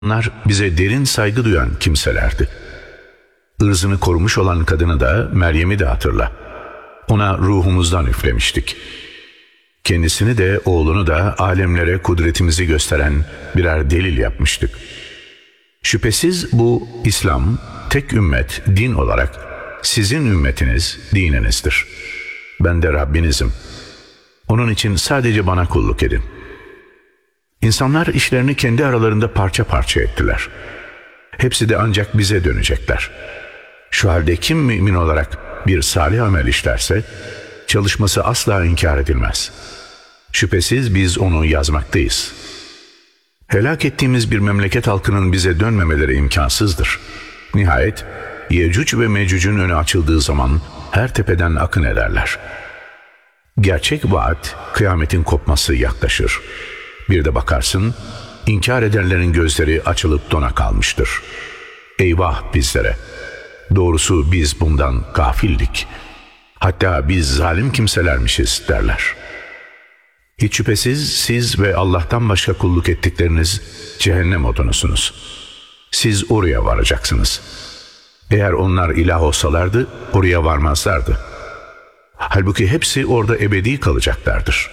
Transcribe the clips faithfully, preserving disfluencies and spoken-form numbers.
Onlar bize derin saygı duyan kimselerdi. Irzını korumuş olan kadını da, Meryem'i de hatırla. Ona ruhumuzdan üflemiştik. Kendisini de oğlunu da alemlere kudretimizi gösteren birer delil yapmıştık. Şüphesiz bu İslam, tek ümmet, din olarak sizin ümmetiniz, dininizdir. Ben de Rabbinizim. Onun için sadece bana kulluk edin. İnsanlar işlerini kendi aralarında parça parça ettiler. Hepsi de ancak bize dönecekler. Şu halde kim mümin olarak bir salih amel işlerse, çalışması asla inkar edilmez. Şüphesiz biz onu yazmaktayız. Helak ettiğimiz bir memleket halkının bize dönmemeleri imkansızdır. Nihayet Yecüc ve Mecüc'ün önü açıldığı zaman her tepeden akın ederler. Gerçek vaat, kıyametin kopması yaklaşır. Bir de bakarsın, inkar edenlerin gözleri açılıp dona kalmıştır. Eyvah bizlere! Doğrusu biz bundan gafildik. Hatta biz zalim kimselermişiz derler. Hiç şüphesiz siz ve Allah'tan başka kulluk ettikleriniz cehennem odunusunuz. Siz oraya varacaksınız. Eğer onlar ilah olsalardı oraya varmazlardı. Halbuki hepsi orada ebedi kalacaklardır.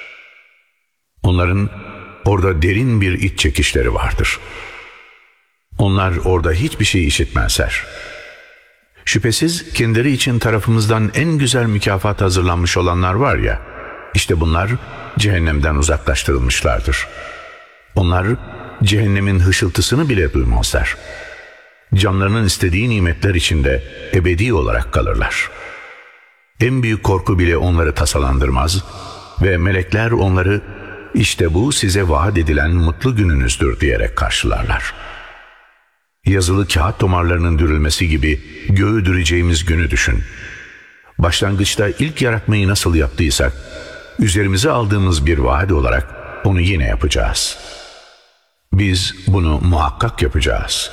Onların orada derin bir iç çekişleri vardır. Onlar orada hiçbir şey işitmezler. Şüphesiz kendileri için tarafımızdan en güzel mükafat hazırlanmış olanlar var ya, işte bunlar cehennemden uzaklaştırılmışlardır. Onlar cehennemin hışıltısını bile duymazlar. Canlarının istediği nimetler içinde ebedi olarak kalırlar. En büyük korku bile onları tasalandırmaz ve melekler onları işte bu size vaat edilen mutlu gününüzdür diyerek karşılarlar. Yazılı kağıt tomarlarının dürülmesi gibi göğü düreceğimiz günü düşün. Başlangıçta ilk yaratmayı nasıl yaptıysak, üzerimize aldığımız bir vaat olarak onu yine yapacağız. Biz bunu muhakkak yapacağız.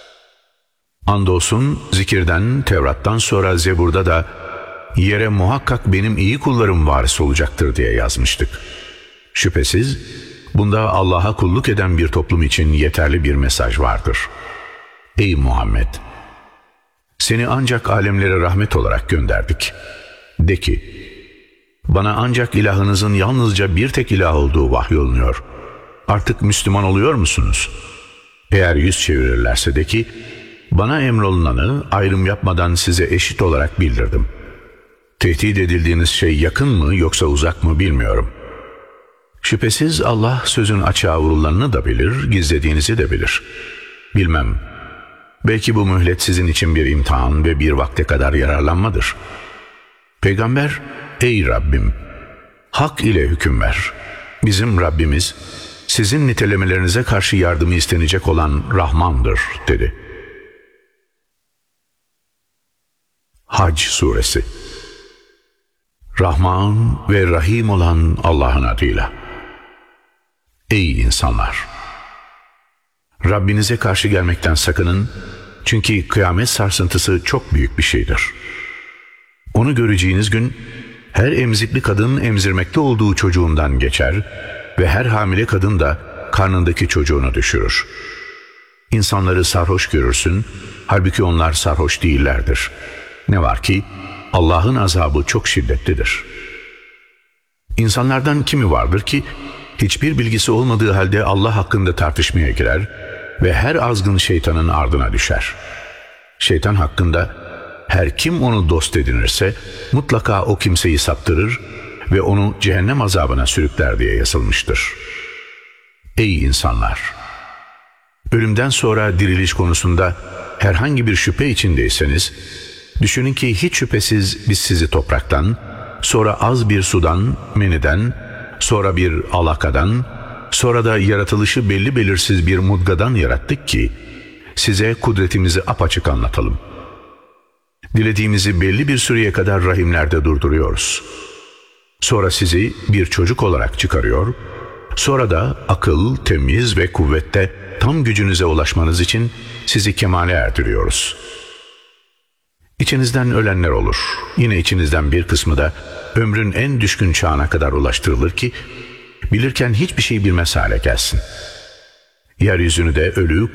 Andolsun zikirden, Tevrat'tan sonra Zebur'da da yere muhakkak benim iyi kullarım varis olacaktır diye yazmıştık. Şüphesiz bunda Allah'a kulluk eden bir toplum için yeterli bir mesaj vardır. Ey Muhammed! Seni ancak alemlere rahmet olarak gönderdik. De ki, bana ancak ilahınızın yalnızca bir tek ilah olduğu vahyolunuyor. Artık Müslüman oluyor musunuz? Eğer yüz çevirirlerse de ki, bana emrolunanı ayrım yapmadan size eşit olarak bildirdim. Tehdit edildiğiniz şey yakın mı yoksa uzak mı bilmiyorum. Şüphesiz Allah sözün açığa vurulanını da bilir, gizlediğinizi de bilir. Bilmem, belki bu mühlet sizin için bir imtihan ve bir vakte kadar yararlanmadır. Peygamber, ey Rabbim, hak ile hüküm ver. Bizim Rabbimiz, sizin nitelemelerinize karşı yardımı istenecek olan Rahmandır, dedi. Hac Suresi. Rahman ve Rahim olan Allah'ın adıyla. Ey insanlar! Rabbinize karşı gelmekten sakının, çünkü kıyamet sarsıntısı çok büyük bir şeydir. Onu göreceğiniz gün, her emzikli kadın emzirmekte olduğu çocuğundan geçer ve her hamile kadın da karnındaki çocuğunu düşürür. İnsanları sarhoş görürsün, halbuki onlar sarhoş değillerdir. Ne var ki, Allah'ın azabı çok şiddetlidir. İnsanlardan kimi vardır ki, hiçbir bilgisi olmadığı halde Allah hakkında tartışmaya girer ve her azgın şeytanın ardına düşer. Şeytan hakkında her kim onu dost edinirse mutlaka o kimseyi saptırır ve onu cehennem azabına sürükler diye yazılmıştır. Ey insanlar! Ölümden sonra diriliş konusunda herhangi bir şüphe içindeyseniz, düşünün ki hiç şüphesiz biz sizi topraktan, sonra az bir sudan, meniden, sonra bir alakadan, sonra da yaratılışı belli belirsiz bir mudgadan yarattık ki, size kudretimizi apaçık anlatalım. Dilediğimizi belli bir süreye kadar rahimlerde durduruyoruz. Sonra sizi bir çocuk olarak çıkarıyor, sonra da akıl, temiz ve kuvvette tam gücünüze ulaşmanız için sizi kemale erdiriyoruz. İçinizden ölenler olur. Yine içinizden bir kısmı da ömrün en düşkün çağına kadar ulaştırılır ki, bilirken hiçbir şey bilmez hale gelsin. Yeryüzünü de ölü,